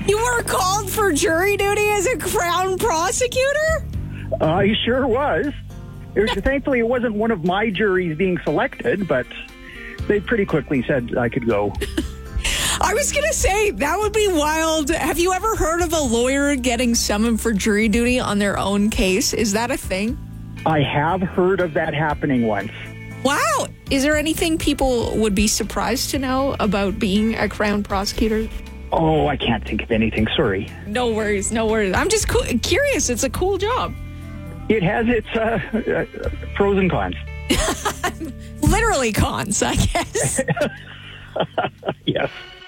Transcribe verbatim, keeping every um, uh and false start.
You were called for jury duty as a Crown prosecutor? I sure was. It was thankfully, it wasn't one of my juries being selected, but they pretty quickly said I could go. I was going to say, that would be wild. Have you ever heard of a lawyer getting summoned for jury duty on their own case? Is that a thing? I have heard of that happening once. Wow. Is there anything people would be surprised to know about being a Crown prosecutor? Oh, I can't think of anything. Sorry. No worries. No worries. I'm just co- curious. It's a cool job. It has its uh, uh, pros and cons. Literally cons, I guess. Yes.